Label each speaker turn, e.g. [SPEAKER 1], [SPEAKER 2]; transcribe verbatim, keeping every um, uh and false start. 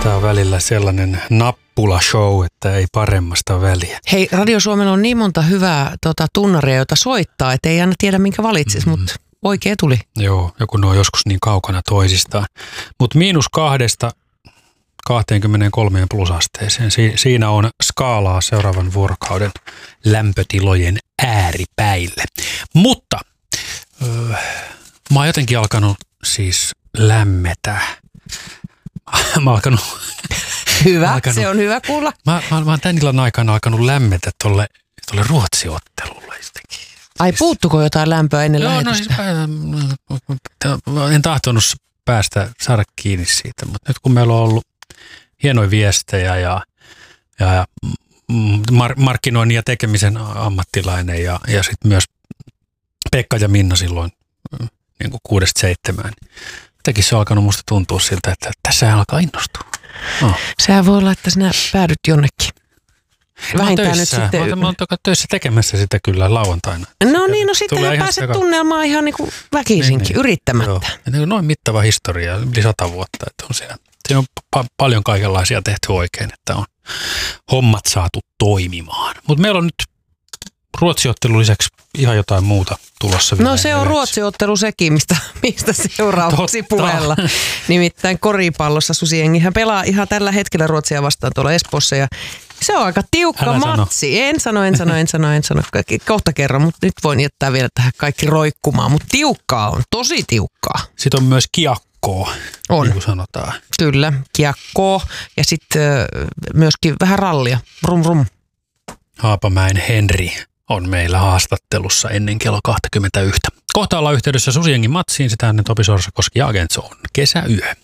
[SPEAKER 1] Tämä on välillä sellainen nappulashow, että ei paremmasta väliä.
[SPEAKER 2] Hei, Radio Suomella on niin monta hyvää tota, tunnaria, joita soittaa, että ei aina tiedä, minkä valitsisi, mm-hmm. mutta oikea tuli.
[SPEAKER 1] Joo, joku ne on joskus niin kaukana toisistaan. Mutta miinus kahdesta kaksikymmentäkolme plusasteeseen. Si- siinä on skaalaa seuraavan vuorokauden lämpötilojen ääripäille. Mutta öö, mä oon jotenkin alkanut siis lämmetä. Mä oon alkanut...
[SPEAKER 2] Hyvä,
[SPEAKER 1] alkanut,
[SPEAKER 2] se on hyvä kuulla.
[SPEAKER 1] Mä, mä, mä oon tän illan aikana alkanut lämmetä tolle, tolle Ruotsi-ottelulle jotenkin.
[SPEAKER 2] Ai puuttuko jotain lämpöä ennen
[SPEAKER 1] Joo,
[SPEAKER 2] lähetystä?
[SPEAKER 1] No siis en tahtonut päästä saada kiinni siitä, mutta nyt kun meillä on ollut hienoja viestejä ja, ja, ja mar- markkinoinnin ja tekemisen ammattilainen ja, ja sitten myös Pekka ja Minna silloin niin kuin kuudesta seitsemään. Jotenkin se on alkanut musta tuntua siltä, että tässä alkaa innostua. No.
[SPEAKER 2] Sehän voi olla, että sinä päädyt jonnekin. Vähintään nyt
[SPEAKER 1] töissä.
[SPEAKER 2] sitten...
[SPEAKER 1] Mä oon töissä tekemässä sitä kyllä lauantaina.
[SPEAKER 2] No niin, no sitten pääset joka... tunnelmaan ihan niin kuin väkisinkin, niin, niin. yrittämättä.
[SPEAKER 1] Joo. Noin mittava historia, yli sata vuotta, että on siinä. Siinä on pa- paljon kaikenlaisia tehty oikein, että on hommat saatu toimimaan. Mutta meillä on nyt Ruotsi-ottelun lisäksi ihan jotain muuta tulossa.
[SPEAKER 2] No se on Ruotsi-ottelu sekin, mistä, mistä seuraavaksi puheella. Nimittäin koripallossa Susijengihän pelaa ihan tällä hetkellä Ruotsia vastaan tuolla Espoossa ja se on aika tiukka Älä matsi. Sano. En sano, en sano, en sano, en sano. Kohta kerran, mutta nyt voin jättää vielä tähän kaikki roikkumaan. Mutta tiukkaa on, tosi tiukkaa.
[SPEAKER 1] Sitten on myös kiekkoa,
[SPEAKER 2] on.
[SPEAKER 1] niin kuin sanotaan.
[SPEAKER 2] Kyllä, kiekkoa ja sitten myöskin vähän rallia. Rum rum.
[SPEAKER 1] Haapamäen Henri on meillä haastattelussa ennen kello kaksikymmentäyksi. Kohta ollaan yhteydessä Susijengin matsiin, sitä ennen Topi Sorsakoski ja Agents on kesäyö.